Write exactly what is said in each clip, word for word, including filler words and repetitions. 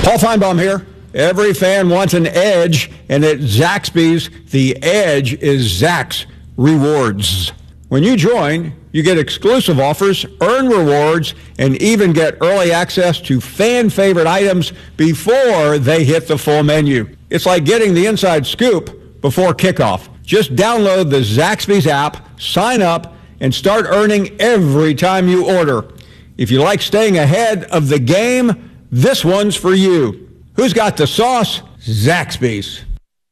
Paul Feinbaum here. Every fan wants an edge, and at Zaxby's, the edge is Zax Rewards. When you join, you get exclusive offers, earn rewards, and even get early access to fan-favorite items before they hit the full menu. It's like getting the inside scoop before kickoff. Just download the Zaxby's app, sign up, and start earning every time you order. If you like staying ahead of the game, this one's for you. Who's got the sauce? Zaxby's.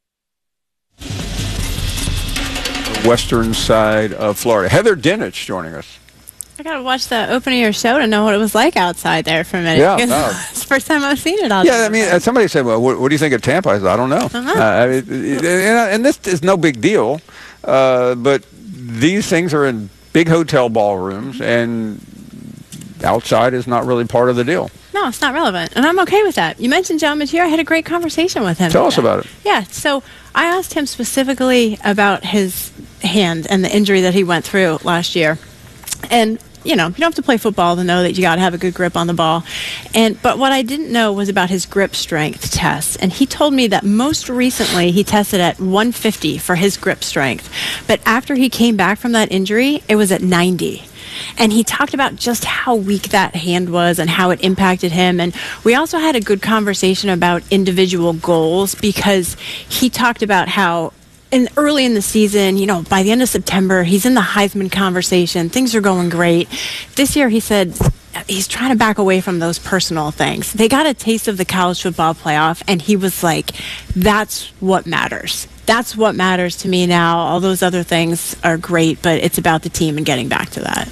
Western side of Florida. Heather Dinich joining us. I got to watch the opening of your show to know what it was like outside there for a minute. Yeah, no. It's the first time I've seen it out yeah, there. I mean, somebody said, well, what, what do you think of Tampa? I said, I don't know. Uh-huh. Uh, I mean, and, and this is no big deal, uh, but these things are in big hotel ballrooms, and outside is not really part of the deal. No, it's not relevant, and I'm okay with that. You mentioned John Matier. I had a great conversation with him. Tell us about it. Yeah, so I asked him specifically about his hand and the injury that he went through last year. And, you know, you don't have to play football to know that you got to have a good grip on the ball. And But what I didn't know was about his grip strength test. And he told me that most recently he tested at one fifty for his grip strength. But after he came back from that injury, it was at ninety. And he talked about just how weak that hand was and how it impacted him. And we also had a good conversation about individual goals, because he talked about how in early in the season, you know, by the end of September, he's in the Heisman conversation. Things are going great. This year, he said he's trying to back away from those personal things. They got a taste of the college football playoff, and he was like, that's what matters. That's what matters to me now. All those other things are great, but it's about the team and getting back to that.